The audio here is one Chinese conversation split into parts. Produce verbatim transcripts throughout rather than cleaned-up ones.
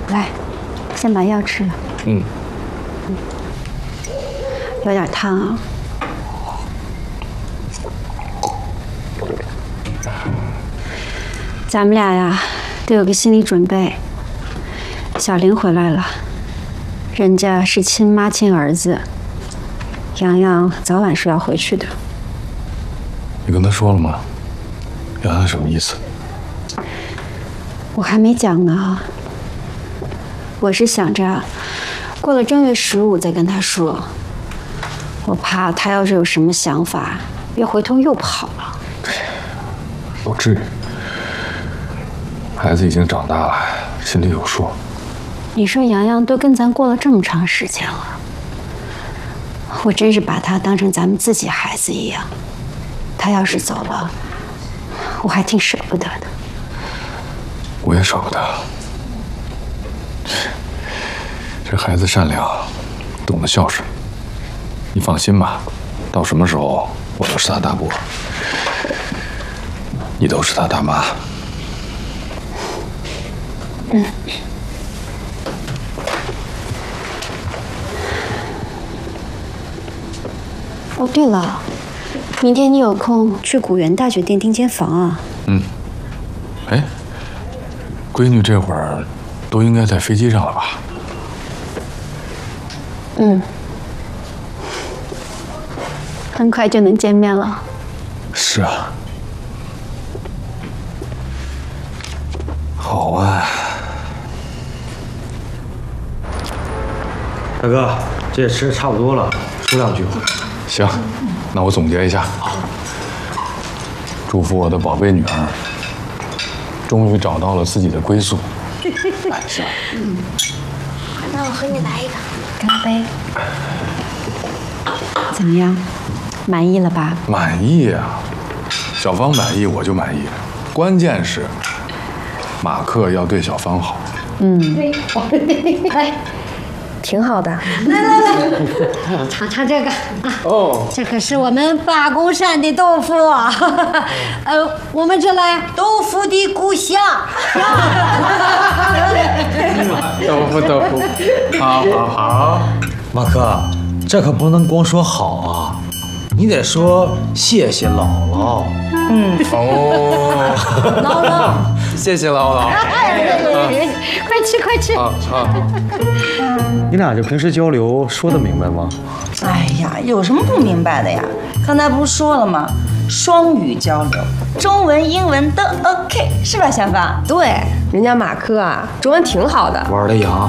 来，先把药吃了。 嗯。 嗯。有点烫啊。咱们俩呀，得有个心理准备。小林回来了，人家是亲妈亲儿子，洋洋早晚是要回去的。 你跟他说了吗？洋洋什么意思？ 我还没讲呢。我是想着，过了正月十五再跟他说。我怕他要是有什么想法，别回头又跑了。 不至于。孩子已经长大了，心里有数。 你说洋洋都跟咱过了这么长时间了，我真是把他当成咱们自己孩子一样。他要是走了，我还挺舍不得的。 我也舍不得。这孩子善良，懂得孝顺。你放心吧，到什么时候我都是他大伯，你都是他大妈。 嗯。哦，对了，明天你有空去古源大酒店订间房啊？ 嗯。哎，闺女这会儿都应该在飞机上了吧？ 嗯。很快就能见面了。 是啊。好啊。 大哥，这也吃的差不多了，说两句话。 行，那我总结一下。祝福我的宝贝女儿，终于找到了自己的归宿。来，行。 嗯。那我和你来一个，干杯。怎么样？满意了吧？ 满意啊，小芳满意我就满意，关键是马克要对小芳好。 嗯， 来，挺好的。来来来，尝尝这个啊。哦，这可是我们八公山的豆腐啊，呃，我们这来豆腐的故乡。 豆腐豆腐，好好好。 马克，这可不能光说好啊。你得说谢谢姥姥。 嗯。 哦。 姥姥， 谢谢姥姥。 快吃快吃。 啊啊。 你俩就平时交流说得明白吗？ 哎呀，有什么不明白的呀？刚才不是说了吗？双语交流，中文、英文都 OK， 是吧，小芳？ 对，人家马克啊，中文挺好的。 玩的洋。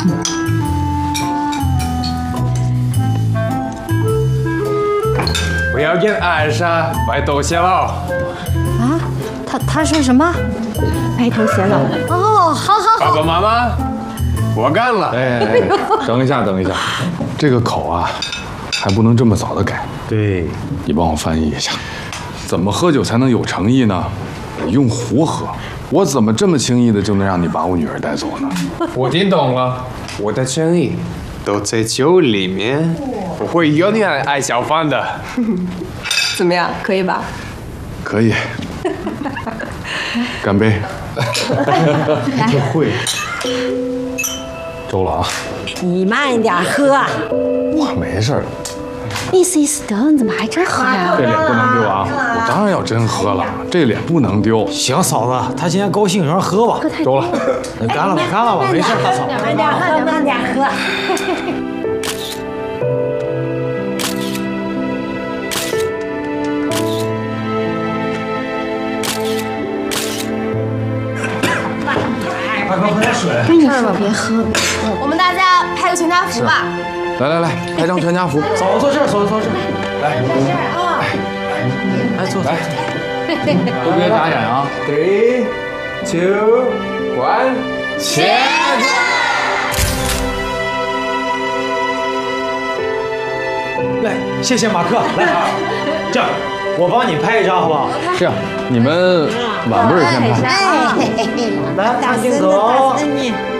不要跟艾莎白头偕老。 啊，他他说什么？ 白头偕老。 哦，好好好。 爸爸妈妈，我干了。 哎哎哎，等一下等一下，这个口啊，还不能这么早的改。 对， 你帮我翻译一下，怎么喝酒才能有诚意呢？用壶喝，我怎么这么轻易的就能让你把我女儿带走呢？ 我听懂了，我的诚意都在酒里面。我会永远爱小芳的。 怎么样，可以吧？ 可以。干杯！ 来， 会。周了啊！ 你慢点喝。 我没事儿。 意思意思得了，你怎么还真喝呀？ 这脸不能丢啊！我当然要真喝了，这脸不能丢。 行，嫂子，他今天高兴，让喝吧。 周了， 干了吧，干了吧，没事，大嫂。 慢点喝，慢点喝。 大哥，喝点水。 跟你说别喝，别喝。 我们大家拍个全家福吧。 来来来，拍张全家福。 嫂子坐这儿，嫂子坐这儿。来， 坐这儿啊。 来坐，来。 都别眨眼啊 ！Three, two, one， 切！ 来，谢谢马克。来，这样我帮你拍一张，好不好？ 这样，你们晚辈儿先拍。 来，长镜头。